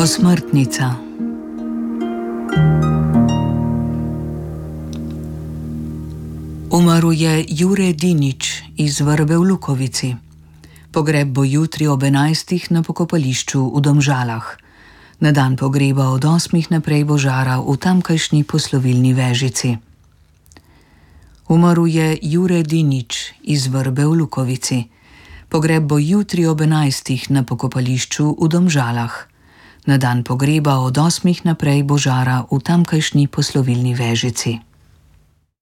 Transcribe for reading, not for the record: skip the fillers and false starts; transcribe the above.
Posmrtnica. Umrl je Jure Dinič iz Vrbe v Lukovici. Pogreb bo jutri ob 11. na pokopališču v Domžalah. Na dan pogreba od 8. naprej bo žaral v tamkajšnji poslovilni vežici. Umrl je Jure Dinič iz Vrbe v Lukovici. Pogreb bo jutri ob 11. na pokopališču v Domžalah. Na dan pogreba od 8. naprej bo žaral v tamkajšnji poslovilni vežici.